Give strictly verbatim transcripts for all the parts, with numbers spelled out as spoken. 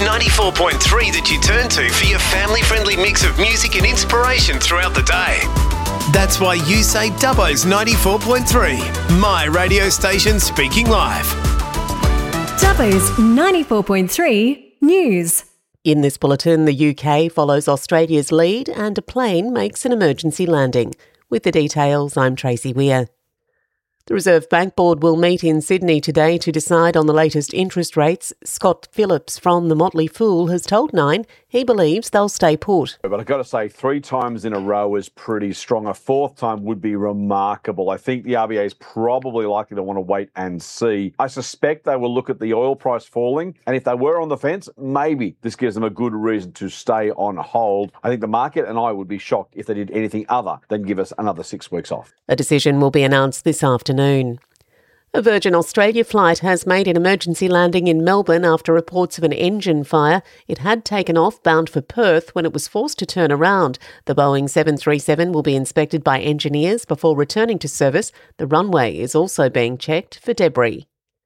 ninety-four point three that you turn to for your family-friendly mix of music and inspiration throughout the day. That's why you say Dubbo's ninety-four point three, my radio station speaking live. Dubbo's ninety-four point three News. In this bulletin, the U K follows Australia's lead and a plane makes an emergency landing. With the details, I'm Tracy Weir. The Reserve Bank Board will meet in Sydney today to decide on the latest interest rates. Scott Phillips from the Motley Fool has told Nine he believes they'll stay put. But I've got to say, three times in a row is pretty strong. A fourth time would be remarkable. I think the R B A is probably likely to want to wait and see. I suspect they will look at the oil price falling, and if they were on the fence, maybe this gives them a good reason to stay on hold. I think the market and I would be shocked if they did anything other than give us another six weeks off. A decision will be announced this afternoon. A Virgin Australia flight has made an emergency landing in Melbourne after reports of an engine fire. It had taken off bound for Perth when it was forced to turn around. The Boeing seven thirty-seven will be inspected by engineers before returning to service. The runway is also being checked for debris.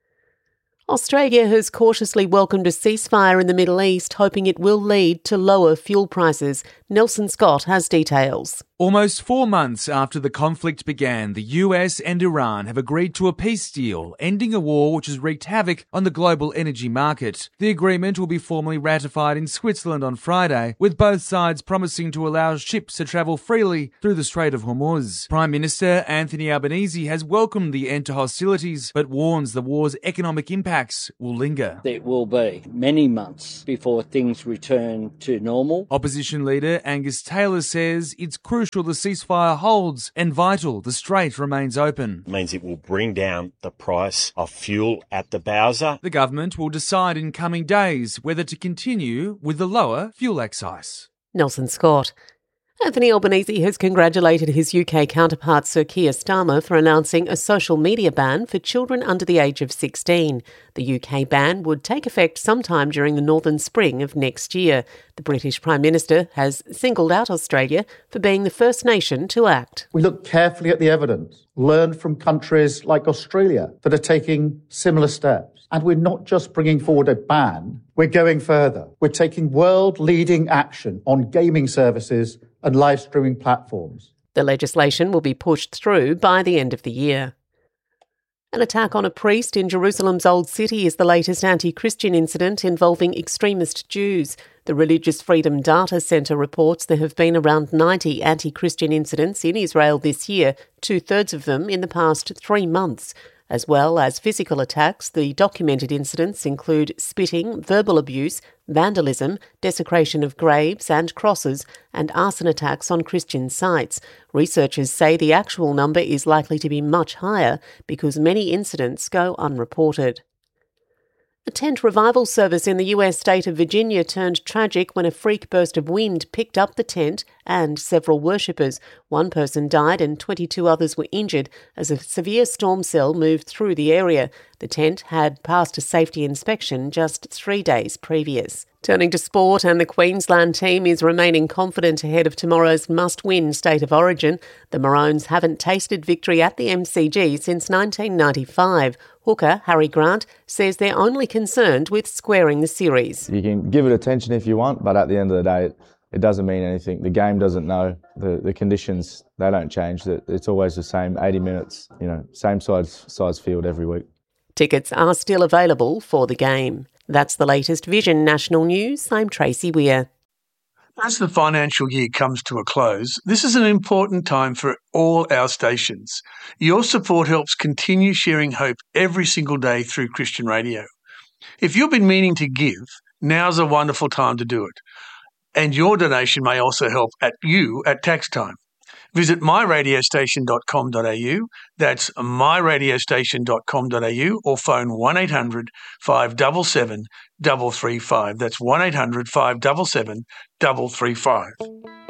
Australia has cautiously welcomed a ceasefire in the Middle East, hoping it will lead to lower fuel prices. Nelson Scott has details. Almost four months after the conflict began, the U S and Iran have agreed to a peace deal, ending a war which has wreaked havoc on the global energy market. The agreement will be formally ratified in Switzerland on Friday, with both sides promising to allow ships to travel freely through the Strait of Hormuz. Prime Minister Anthony Albanese has welcomed the end to hostilities, but warns the war's economic impacts will linger. It will be many months before things return to normal. Opposition leader Angus Taylor says it's crucial the ceasefire holds and vital the strait remains open. It means it will bring down the price of fuel at the bowser. The government will decide in coming days whether to continue with the lower fuel excise. Nelson Scott. Anthony Albanese has congratulated his U K counterpart Sir Keir Starmer for announcing a social media ban for children under the age of sixteen. The U K ban would take effect sometime during the northern spring of next year. The British Prime Minister has singled out Australia for being the first nation to act. We look carefully at the evidence, learn from countries like Australia that are taking similar steps. And we're not just bringing forward a ban, we're going further. We're taking world-leading action on gaming services and live streaming platforms. The legislation will be pushed through by the end of the year. An attack on a priest in Jerusalem's Old City is the latest anti-Christian incident involving extremist Jews. The Religious Freedom Data Centre reports there have been around ninety anti-Christian incidents in Israel this year, two-thirds of them in the past three months. As well as physical attacks, the documented incidents include spitting, verbal abuse, vandalism, desecration of graves and crosses, and arson attacks on Christian sites. Researchers say the actual number is likely to be much higher because many incidents go unreported. A tent revival service in the U S state of Virginia turned tragic when a freak burst of wind picked up the tent and several worshippers. One person died and twenty-two others were injured as a severe storm cell moved through the area. The tent had passed a safety inspection just three days previous. Turning to sport, and the Queensland team is remaining confident ahead of tomorrow's must-win State of Origin. The Maroons haven't tasted victory at the M C G since nineteen ninety-five. Hooker Harry Grant says they're only concerned with squaring the series. You can give it attention if you want, but at the end of the day, it, it doesn't mean anything. The game doesn't know. The, the conditions, they don't change. It's always the same eighty minutes, you know, same size, size field every week. Tickets are still available for the game. That's the latest Vision National News. I'm Tracy Weir. As the financial year comes to a close, this is an important time for all our stations. Your support helps continue sharing hope every single day through Christian Radio. If you've been meaning to give, now's a wonderful time to do it. And your donation may also help at you at tax time. Visit my radio station dot com dot a u, that's my radio station dot com dot a u, or phone one eight hundred five seven seven three three five. That's one eight hundred five seven seven three three five.